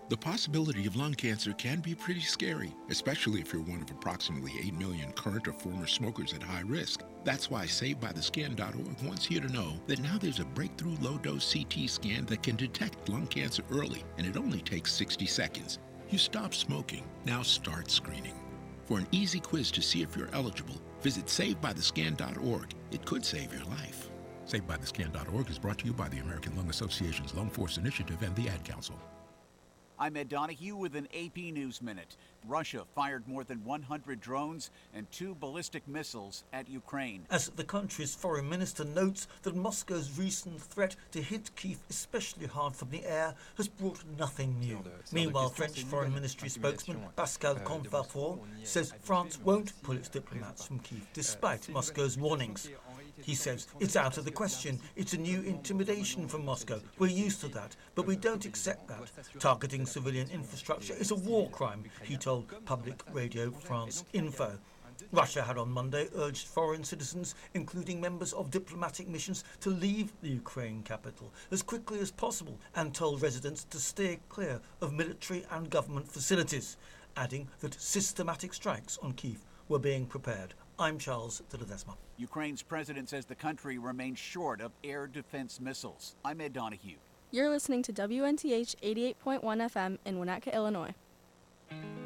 The possibility of lung cancer can be pretty scary, especially if you're one of approximately 8 million current or former smokers at high risk. That's why SaveByTheScan.org wants you to know that now there's a breakthrough low-dose CT scan that can detect lung cancer early, and it only takes 60 seconds. You stop smoking, now start screening. For an easy quiz to see if you're eligible, visit SaveByTheScan.org. It could save your life. SaveByTheScan.org is brought to you by the American Lung Association's Lung Force Initiative and the Ad Council. I'm Ed Donahue with an AP News Minute. Russia fired more than 100 drones and 2 ballistic missiles at Ukraine. As the country's foreign minister notes that Moscow's recent threat to hit Kyiv especially hard from the air has brought nothing new. Meanwhile, French Foreign Ministry spokesman Pascal Canfin says France won't pull its diplomats from Kyiv despite Moscow's warnings. He says it's out of the question. It's a new intimidation from Moscow. We're used to that, but we don't accept that. Targeting civilian infrastructure is a war crime, he told Public Radio France Info. Russia had on Monday urged foreign citizens, including members of diplomatic missions, to leave the Ukraine capital as quickly as possible and told residents to steer clear of military and government facilities, adding that systematic strikes on Kyiv were being prepared. I'm Charles de Ledesma. Ukraine's president says the country remains short of air defense missiles. I'm Ed Donahue. You're listening to WNTH 88.1 FM in Winnetka, Illinois.